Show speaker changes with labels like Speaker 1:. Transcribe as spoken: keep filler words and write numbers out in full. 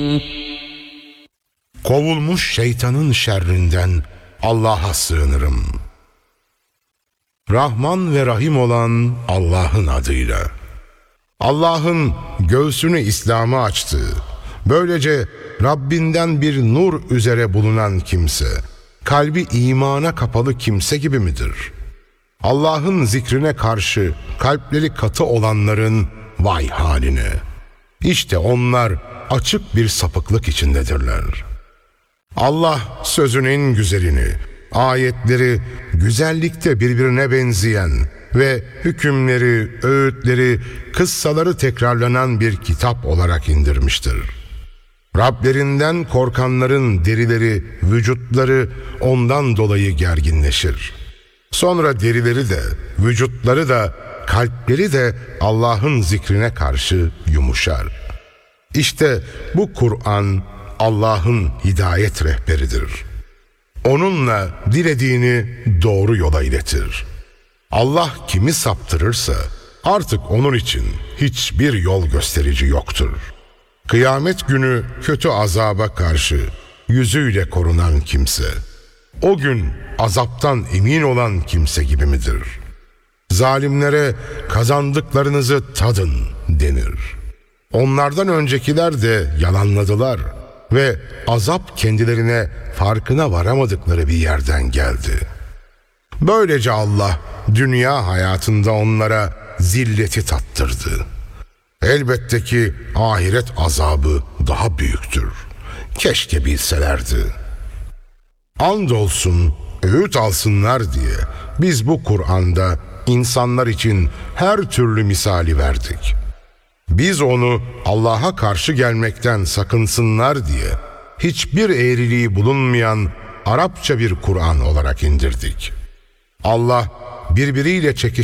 Speaker 1: Kovulmuş şeytanın şerrinden Allah'a sığınırım. Rahman ve Rahim olan Allah'ın adıyla. Allah'ın göğsünü İslam'a açtığı, böylece Rabbinden bir nur üzere bulunan kimse, kalbi imana kapalı kimse gibi midir? Allah'ın zikrine karşı kalpleri katı olanların vay haline! İşte onlar açık bir sapıklık içindedirler. Allah sözünün güzelini, ayetleri güzellikte birbirine benzeyen ve hükümleri, öğütleri, kıssaları tekrarlanan bir kitap olarak indirmiştir. Rablerinden korkanların derileri, vücutları ondan dolayı gerginleşir. Sonra derileri de, vücutları da, kalpleri de Allah'ın zikrine karşı yumuşar. İşte bu Kur'an Allah'ın hidayet rehberidir. Onunla dilediğini doğru yola iletir. Allah kimi saptırırsa artık onun için hiçbir yol gösterici yoktur. Kıyamet günü kötü azaba karşı yüzüyle korunan kimse, o gün azaptan emin olan kimse gibi midir? Zalimlere kazandıklarınızı tadın denir. Onlardan öncekiler de yalanladılar ve azap kendilerine farkına varamadıkları bir yerden geldi. Böylece Allah dünya hayatında onlara zilleti tattırdı. Elbette ki ahiret azabı daha büyüktür. Keşke bilselerdi. Andolsun öğüt alsınlar diye biz bu Kur'an'da insanlar için her türlü misali verdik. Biz onu Allah'a karşı gelmekten sakınsınlar diye hiçbir eğriliği bulunmayan Arapça bir Kur'an olarak indirdik. Allah birbiriyle çekiş